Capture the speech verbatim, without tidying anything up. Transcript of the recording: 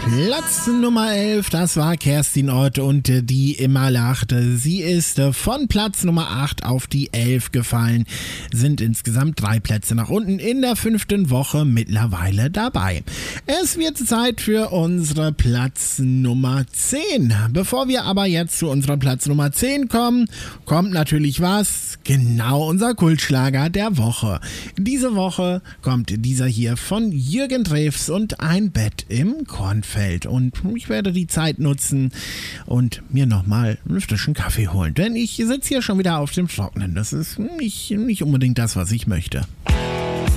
Platz Nummer elf, das war Kerstin Ott und die immer lachte. Sie ist von Platz Nummer acht auf die elf gefallen, sind insgesamt drei Plätze nach unten in der fünften Woche mittlerweile dabei. Es wird Zeit für unsere Platz Nummer zehn. Bevor wir aber jetzt zu unserer Platz Nummer zehn kommen, kommt natürlich was? Genau, unser Kultschlager der Woche. Diese Woche kommt dieser hier von Jürgen Drews und Ein Bett im Kornfeld. Und ich werde die Zeit nutzen und mir nochmal einen frischen Kaffee holen. Denn ich sitze hier schon wieder auf dem Trocknen. Das ist nicht, nicht unbedingt das, was ich möchte.